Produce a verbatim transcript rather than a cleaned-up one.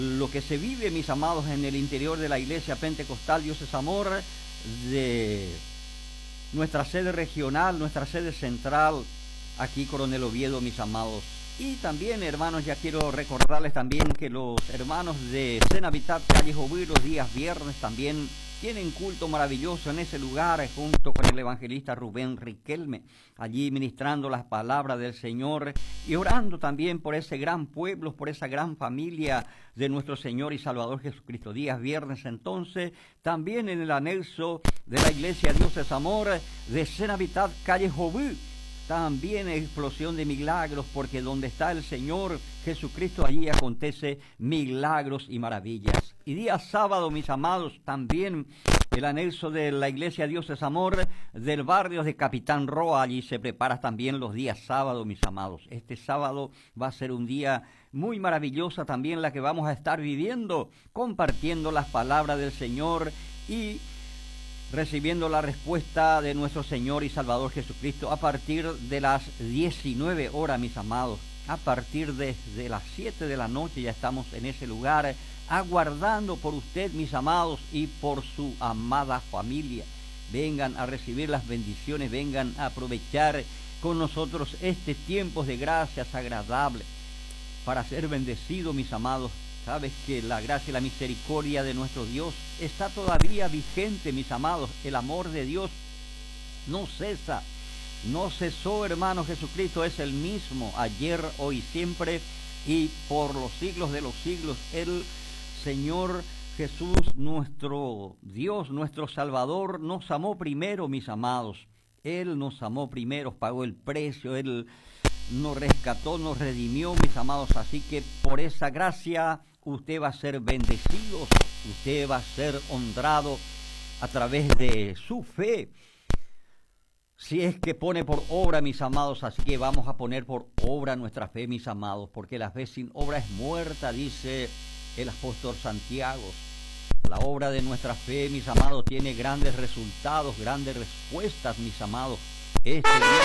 lo que se vive, mis amados, en el interior de la Iglesia Pentecostal Dios es Amor, de nuestra sede regional, nuestra sede central, aquí Coronel Oviedo, mis amados. Y también, hermanos, ya quiero recordarles también que los hermanos de Cenavitat, Calle Joví, los días viernes también tienen culto maravilloso en ese lugar, junto con el evangelista Rubén Riquelme, allí ministrando las palabras del Señor y orando también por ese gran pueblo, por esa gran familia de nuestro Señor y Salvador Jesucristo. Días viernes, entonces, también en el anexo de la Iglesia Dios es Amor de Cenavitat, Calle Joví, también explosión de milagros, porque donde está el Señor Jesucristo, allí acontece milagros y maravillas. Y día sábado, mis amados, también el anexo de la Iglesia Dios es Amor del barrio de Capitán Roa, allí se prepara también los días sábados, mis amados. Este sábado va a ser un día muy maravilloso también la que vamos a estar viviendo, compartiendo las palabras del Señor y recibiendo la respuesta de nuestro Señor y Salvador Jesucristo a partir de las diecinueve horas, mis amados. A partir de, de las siete de la noche ya estamos en ese lugar, aguardando por usted, mis amados, y por su amada familia. Vengan a recibir las bendiciones, vengan a aprovechar con nosotros este tiempo de gracias agradable para ser bendecidos, mis amados. Sabes que la gracia y la misericordia de nuestro Dios está todavía vigente, mis amados. El amor de Dios no cesa, no cesó, hermano. Jesucristo es el mismo ayer, hoy y siempre, y por los siglos de los siglos. El Señor Jesús, nuestro Dios, nuestro Salvador, nos amó primero, mis amados. Él nos amó primero, pagó el precio, Él nos rescató, nos redimió, mis amados. Así que por esa gracia usted va a ser bendecido, usted va a ser honrado a través de su fe, si es que pone por obra, mis amados. Así que vamos a poner por obra nuestra fe, mis amados, porque la fe sin obra es muerta, dice el apóstol Santiago. La obra de nuestra fe, mis amados, tiene grandes resultados, grandes respuestas, mis amados. Este día